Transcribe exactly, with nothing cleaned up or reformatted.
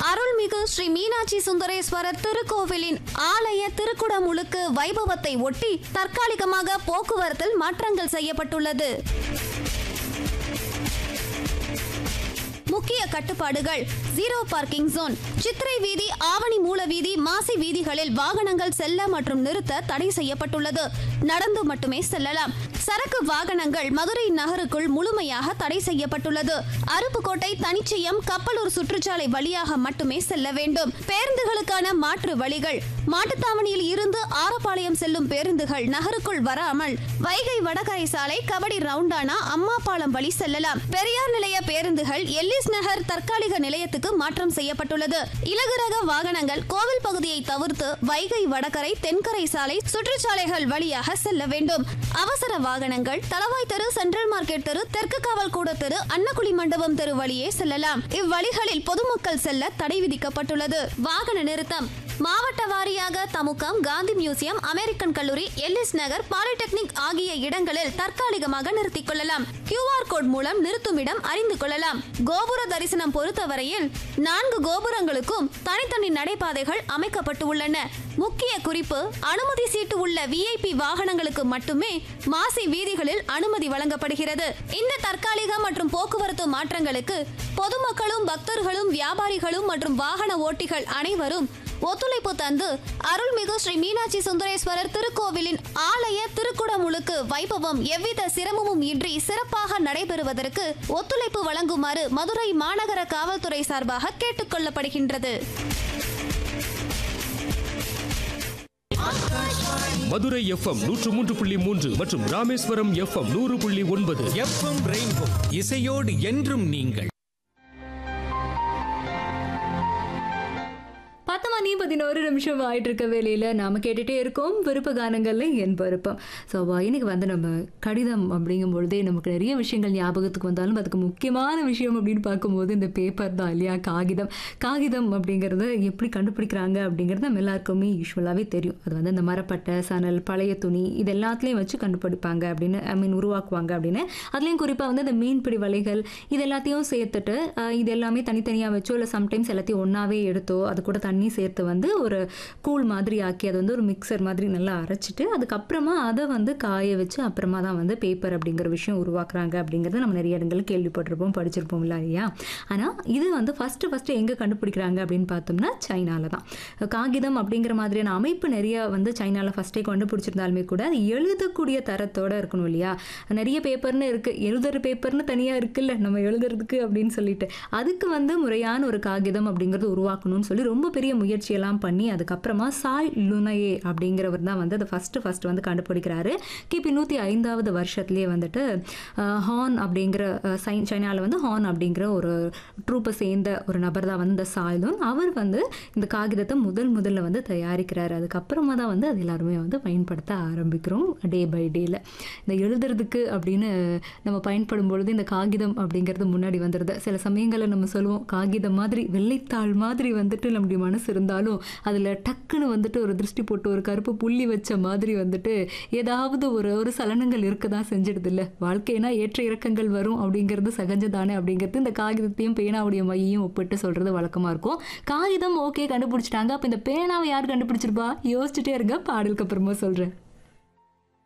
அருள்மிகு ஸ்ரீ மீனாட்சி சுந்தரேஸ்வரர் திருக்கோவிலின் ஆலய திருக்குடமுழுக்கு வைபவத்தை ஒட்டி தற்காலிகமாக போக்குவரத்தில் மாற்றங்கள் செய்யப்பட்டுள்ளது. முக்கிய கட்டுப்பாடுகள்: ஜீரோ பார்க்கிங் ஜோன், சித்திரை வீதி, ஆவணி மூல வீதி, மாசி வீதிகளில் வாகனங்கள் செல்ல மற்றும் நிறுத்த தடை செய்யப்பட்டுள்ளது. நடந்து மட்டுமே செல்லலாம். சரக்கு வாகனங்கள் மதுரை நகருக்குள் முழுமையாக தடை செய்யப்பட்டுள்ளது. அருப்புக்கோட்டை, தனிச்சயம், கப்பலூர் சுற்றுச்சாலை வழியாக மட்டுமே செல்ல வேண்டும். பேருந்துகளுக்கான மாற்று வழிகள்: மாட்டுத்தாவணியில் இருந்து ஆரப்பாளையம் செல்லும் பேருந்துகள் நகருக்குள் வராமல் வைகை வடகரை சாலை, கபடி ரவுண்டானா, அம்மாபாளையம் வழி செல்லலாம். பெரியார் நிலைய பேருந்துகள் எல்லிஸ் நகர் தற்காலிக நிலையத்துக்கு மாற்றம் செய்யப்பட்டுள்ளது. இலகுரக வாகனங்கள் கோவில் பகுதியை தவிர்த்து வைகை வடகரை, தென்கரை சாலை, சுற்றுச்சாலைகள் வழியாக செல்ல வேண்டும். அவசர வாகனங்கள் தளவாய் தெரு, சென்ட்ரல் மார்க்கெட் தெரு, தெற்கு காவல் கூட தெரு, அன்னக்குழி மண்டபம் தெரு வழியே செல்லலாம். இவ்வழிகளில் பொதுமக்கள் செல்ல தடை விதிக்கப்பட்டுள்ளது. வாகன நிறுத்தம்: மாவட்ட வாரியாக தமுகம், காந்தி மியூசியம், அமெரிக்கன் கல்லூரி, எல்லிஸ் நகர், பாலிடெக்னிக் ஆகிய இடங்களில் தற்காலிகமாக நிறுத்திக் கொள்ளலாம். கியூஆர் கோட் மூலம் நிறுத்துமிடம் அறிந்து கொள்ளலாம். கோபுர தரிசனம் பொறுத்தவரையில் நான்கு கோபுரங்களுக்கும் தனித்தனி நடைபாதைகள் அமைக்கப்பட்டு உள்ளன. முக்கிய குறிப்பு: அனுமதி சீட்டு உள்ள விஐபி வாகனங்களுக்கு மட்டுமே மாசி வீதிகளில் அனுமதி வழங்கப்படுகிறது. இந்த தற்காலிக மற்றும் போக்குவரத்து மாற்றங்களுக்கு பொதுமக்களும், பக்தர்களும், வியாபாரிகளும் மற்றும் வாகன ஓட்டிகள் அனைவரும் ஒத்துழைப்பு தந்து அருள்மிகு ஸ்ரீ மீனாட்சி சுந்தரேஸ்வரர் திருக்கோவிலின் ஆலய திருக்குடமுழுக்கு வைபவம் எவ்வித சிரமமும் இன்றி சிறப்பாக நடைபெறுவதற்கு ஒத்துழைப்பு வழங்குமாறு மதுரை மாநகர காவல்துறை சார்பாக கேட்டுக் கொள்ளப்படுகின்றது. மதுரை எஃப்எம் நூற்று மூன்று புள்ளி மூன்று மற்றும் ராமேஸ்வரம் எஃப்எம் நூறு புள்ளி ஒன்பது. எஃப்எம் ரெயின்போ, இசையோடு என்றும் நீங்கள். பத்து மணி பதினோரு நிமிஷம் ஆயிட்டு இருக்க வேலையில் நாம் கேட்டுகிட்டே இருக்கோம் விருப்ப கானங்கள்ல என் விருப்பம். ஸோ இன்னைக்கு வந்து நம்ம கடிதம் அப்படிங்கும் பொழுதே நமக்கு நிறைய விஷயங்கள் ஞாபகத்துக்கு வந்தாலும் அதுக்கு முக்கியமான விஷயம் அப்படின்னு பார்க்கும்போது இந்த பேப்பர் தான் இல்லையா, காகிதம். காகிதம் அப்படிங்கிறத எப்படி கண்டுபிடிக்கிறாங்க அப்படிங்கிறது நம்ம எல்லாருக்குமே யூஸ்வலாகவே தெரியும். அது வந்து இந்த மரப்பட்டை, சணல், பழைய துணி இது எல்லாத்துலேயும் வச்சு கண்டுபிடிப்பாங்க அப்படின்னு, ஐ மீன் உருவாக்குவாங்க அப்படின்னு. அதுலேயும் குறிப்பாக வந்து இந்த மீன்பிடி வலைகள் இது எல்லாத்தையும் சேர்த்துட்டு இது எல்லாமே தனித்தனியாக வச்சோ இல்லை சம்டைம்ஸ் எல்லாத்தையும் ஒன்றாவே எடுத்தோ அது கூட தண்ணி சேர்த்து வந்து ஒரு கூழ் மாதிரி ஆக்கி அது வந்து ஒரு மிக்சர் மாதிரி நல்லா அரைச்சிட்டு அதுக்கப்புறமா அதை வந்து காய வச்சு அப்புறமா தான் வந்து பேப்பர் அப்படிங்கிற விஷயம் உருவாக்குறாங்க அப்படிங்கிறத நம்ம நிறைய இடங்களில் கேள்விப்பட்டிருப்போம், படிச்சிருப்போம் இல்லையா. ஆனால் இது வந்து ஃபஸ்ட்டு ஃபஸ்ட்டு எங்கே கண்டுபிடிக்கிறாங்க அப்படின்னு பார்த்தோம்னா சைனாவில் தான். காகிதம் அப்படிங்கிற மாதிரியான அமைப்பு நிறைய வந்து சைனாவில் ஃபஸ்ட்டே கண்டுபிடிச்சிருந்தாலுமே கூட அது எழுதக்கூடிய தரத்தோடு இருக்கணும் இல்லையா. நிறைய பேப்பர்னு இருக்குது, எழுதுகிற பேப்பர்னு தனியாக இருக்குல்ல நம்ம எழுதுறதுக்கு அப்படின்னு சொல்லிட்டு அதுக்கு வந்து முறையான ஒரு காகிதம் அப்படிங்கிறது உருவாக்கணும்னு சொல்லி ரொம்ப பெரிய முயற்சியெல்லாம் பண்ணி அதுக்கப்புறமா சாய் லுனையே அப்படிங்கிறவர் தான் வந்து அதை ஃபஸ்ட்டு ஃபஸ்ட்டு வந்து கண்டுபிடிக்கிறாரு. கிபி நூற்றி ஐந்தாவது வருஷத்துலேயே வந்துட்டு ஹான் அப்படிங்கிற சை சைனாவில் வந்து ஹான் அப்படிங்கிற ஒரு ட்ரூப்பை சேர்ந்த ஒரு நபர் தான் வந்து இந்த சாய்லுன். அவர் வந்து இந்த காகிதத்தை முதல் முதல்ல வந்து தயாரிக்கிறாரு. அதுக்கப்புறமா தான் வந்து அது எல்லாருமே வந்து பயன்படுத்த ஆரம்பிக்கிறோம் டே பை டேல. இந்த எழுதுறதுக்கு அப்படின்னு நம்ம பயன்படும் பொழுது இந்த காகிதம் அப்படிங்கிறது முன்னாடி வந்துடுது. சில சமயங்களில் நம்ம சொல்லுவோம் காகிதம் மாதிரி வெள்ளைத்தாள் மாதிரி வந்துட்டு நம்முடைய மனசு இருந்தாலும் அதில் டக்குன்னு வந்துட்டு ஒரு திருஷ்டி போட்டு ஒரு கருப்பு புள்ளி வச்ச மாதிரி வந்துட்டு ஏதாவது ஒரு ஒரு சலனங்கள் இருக்க தான் செஞ்சிடுது இல்லை. வாழ்க்கைனா ஏற்ற இறக்கங்கள் வரும் அப்படிங்கிறது சகஜதானே அப்படிங்கிறது இந்த காகிதத்தையும் பேனாவுடைய மையையும் ஒப்பிட்டு சொல்கிறது வழக்கமாக இருக்கும். காகிதம் ஓகே கண்டுபிடிச்சிட்டாங்க, அப்போ இந்த பேனாவை யார் கண்டுபிடிச்சிருப்பா யோசிச்சுட்டே இருங்க, பாடலுக்கு அப்புறமா சொல்கிறேன்.